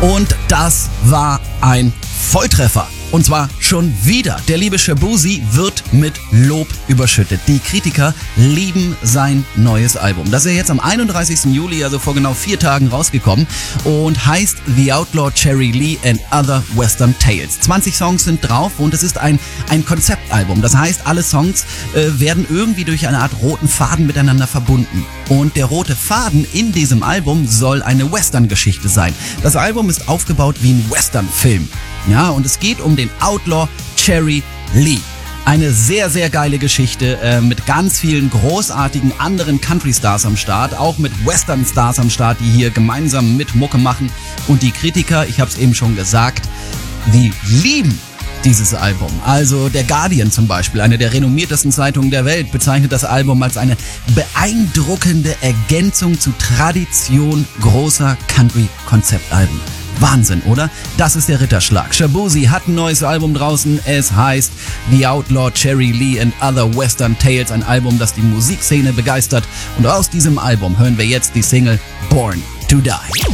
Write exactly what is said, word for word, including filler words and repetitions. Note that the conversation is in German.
Und das war ein Volltreffer. Und zwar schon wieder. Der liebe Shaboozey wird mit Lob überschüttet. Die Kritiker lieben sein neues Album. Das ist ja jetzt am einunddreißigsten Juli, also vor genau vier Tagen rausgekommen und heißt The Outlaw Cherry Lee and Other Western Tales. zwanzig Songs sind drauf und es ist ein, ein Konzeptalbum. Das heißt, alle Songs äh, werden irgendwie durch eine Art roten Faden miteinander verbunden. Und der rote Faden in diesem Album soll eine Western-Geschichte sein. Das Album ist aufgebaut wie ein Western-Film. Ja, und es geht um den Outlaw Cherry Lee. Eine sehr, sehr geile Geschichte äh, mit ganz vielen großartigen anderen Country-Stars am Start, auch mit Western-Stars am Start, die hier gemeinsam mit Mucke machen. Und die Kritiker, ich habe es eben schon gesagt, die lieben dieses Album. Also der Guardian zum Beispiel, eine der renommiertesten Zeitungen der Welt, bezeichnet das Album als eine beeindruckende Ergänzung zu Tradition großer Country-Konzeptalben. Wahnsinn, oder? Das ist der Ritterschlag. Shaboozey hat ein neues Album draußen. Es heißt The Outlaw Cherry Lee and Other Western Tales. Ein Album, das die Musikszene begeistert. Und aus diesem Album hören wir jetzt die Single Born to Die.